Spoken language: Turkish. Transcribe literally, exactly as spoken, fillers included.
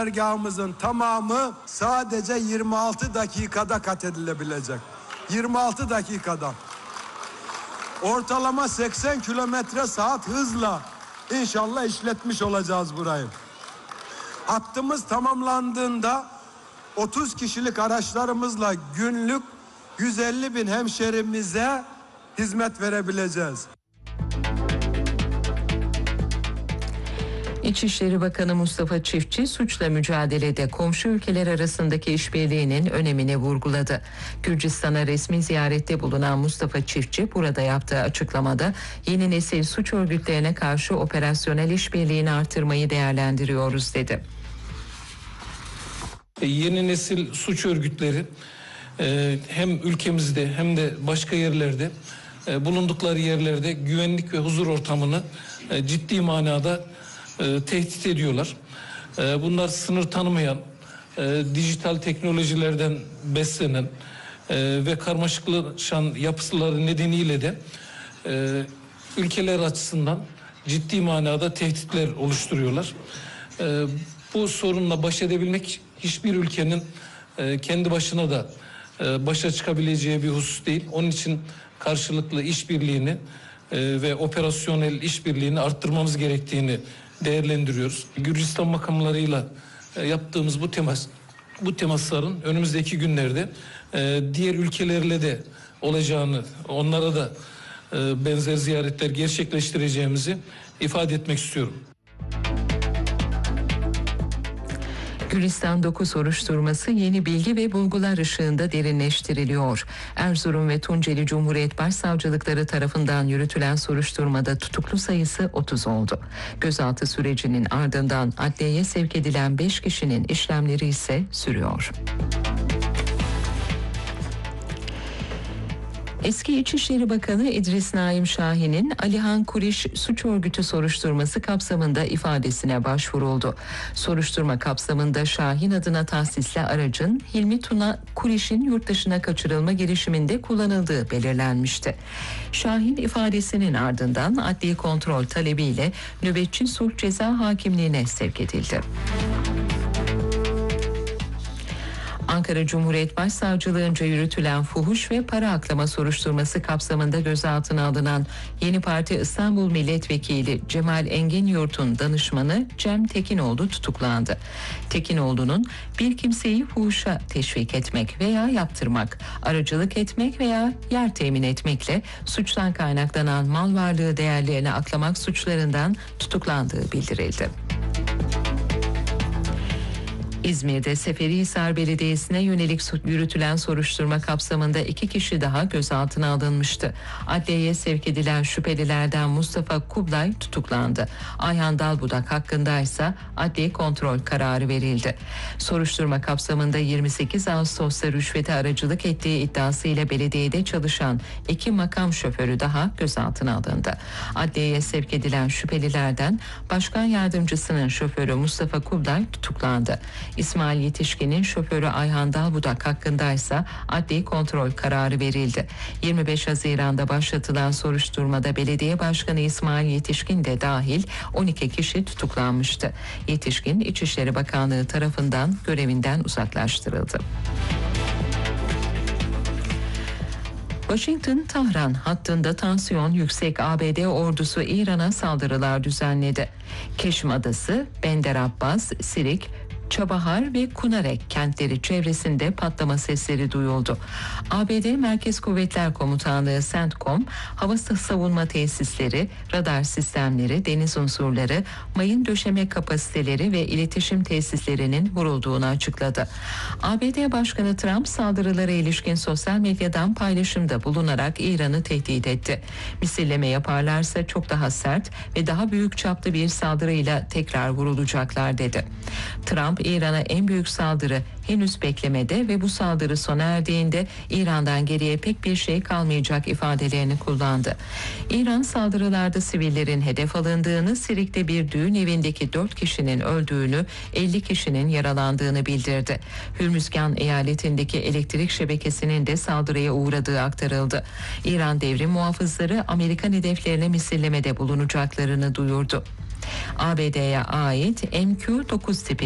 Karargahımızın tamamı sadece yirmi altı dakikada kat edilebilecek. yirmi altı dakikada. Ortalama seksen kilometre saat hızla inşallah işletmiş olacağız burayı. Hattımız tamamlandığında otuz kişilik araçlarımızla günlük yüz elli bin hemşerimize hizmet verebileceğiz. İçişleri Bakanı Mustafa Çiftçi suçla mücadelede komşu ülkeler arasındaki işbirliğinin önemini vurguladı. Gürcistan'a resmi ziyarette bulunan Mustafa Çiftçi burada yaptığı açıklamada yeni nesil suç örgütlerine karşı operasyonel işbirliğini artırmayı değerlendiriyoruz dedi. Yeni nesil suç örgütleri hem ülkemizde hem de başka yerlerde bulundukları yerlerde güvenlik ve huzur ortamını ciddi manada tehdit ediyorlar. Bunlar sınır tanımayan, dijital teknolojilerden beslenen ve karmaşıklaşan yapıları nedeniyle de ülkeler açısından ciddi manada tehditler oluşturuyorlar. Bu sorunla baş edebilmek hiçbir ülkenin kendi başına da başa çıkabileceği bir husus değil. Onun için karşılıklı işbirliğini ve operasyonel işbirliğini arttırmamız gerektiğini değerlendiriyoruz. Gürcistan makamlarıyla yaptığımız bu temas, bu temasların önümüzdeki günlerde diğer ülkelerle de olacağını, onlara da benzer ziyaretler gerçekleştireceğimizi ifade etmek istiyorum. Gülistan dokuz soruşturması yeni bilgi ve bulgular ışığında derinleştiriliyor. Erzurum ve Tunceli Cumhuriyet Başsavcılıkları tarafından yürütülen soruşturmada tutuklu sayısı otuz oldu. Gözaltı sürecinin ardından adliyeye sevk edilen beş kişinin işlemleri ise sürüyor. Eski İçişleri Bakanı İdris Naim Şahin'in Alihan Kuriş suç örgütü soruşturması kapsamında ifadesine başvuruldu. Soruşturma kapsamında Şahin adına tahsisli aracın Hilmi Tuna Kuriş'in yurt dışına kaçırılma girişiminde kullanıldığı belirlenmişti. Şahin ifadesinin ardından adli kontrol talebiyle nöbetçi sulh ceza hakimliğine sevk edildi. Ankara Cumhuriyet Başsavcılığınca yürütülen fuhuş ve para aklama soruşturması kapsamında gözaltına alınan Yeni Parti İstanbul Milletvekili Cemal Enginyurt'un danışmanı Cem Tekinoğlu tutuklandı. Tekinoğlu'nun bir kimseyi fuhuşa teşvik etmek veya yaptırmak, aracılık etmek veya yer temin etmekle suçtan kaynaklanan mal varlığı değerlerini aklamak suçlarından tutuklandığı bildirildi. İzmir'de Seferihisar Belediyesi'ne yönelik yürütülen soruşturma kapsamında iki kişi daha gözaltına alınmıştı. Adliyeye sevk edilen şüphelilerden Mustafa Kublay tutuklandı. Ayhan Dalbudak hakkında ise adli kontrol kararı verildi. Soruşturma kapsamında yirmi sekiz Ağustos'ta rüşvete aracılık ettiği iddiasıyla belediyede çalışan iki makam şoförü daha gözaltına alındı. Adliyeye sevk edilen şüphelilerden başkan yardımcısının şoförü Mustafa Kublay tutuklandı. İsmail Yetişkin'in şoförü Ayhan Dalbudak hakkındaysa adli kontrol kararı verildi. yirmi beş Haziran'da başlatılan soruşturmada belediye başkanı İsmail Yetişkin de dahil on iki kişi tutuklanmıştı. Yetişkin İçişleri Bakanlığı tarafından görevinden uzaklaştırıldı. Washington-Tahran hattında tansiyon yüksek. A B D ordusu İran'a saldırılar düzenledi. Keşm Adası, Bender Abbas, Sirik, Çabahar ve Kunarek kentleri çevresinde patlama sesleri duyuldu. A B D Merkez Kuvvetler Komutanlığı CENTCOM, hava savunma tesisleri, radar sistemleri, deniz unsurları, mayın döşeme kapasiteleri ve iletişim tesislerinin vurulduğunu açıkladı. A B D Başkanı Trump saldırılara ilişkin sosyal medyadan paylaşımda bulunarak İran'ı tehdit etti. Misilleme yaparlarsa çok daha sert ve daha büyük çaplı bir saldırıyla tekrar vurulacaklar dedi. Trump, İran'a en büyük saldırı henüz beklemede ve bu saldırı sona erdiğinde İran'dan geriye pek bir şey kalmayacak ifadelerini kullandı. İran saldırılarda sivillerin hedef alındığını, Sirik'te bir düğün evindeki dört kişinin öldüğünü, elli kişinin yaralandığını bildirdi. Hürmüzgan eyaletindeki elektrik şebekesinin de saldırıya uğradığı aktarıldı. İran devrim muhafızları Amerikan hedeflerine misillemede bulunacaklarını duyurdu. A B D'ye ait M Q dokuz tipi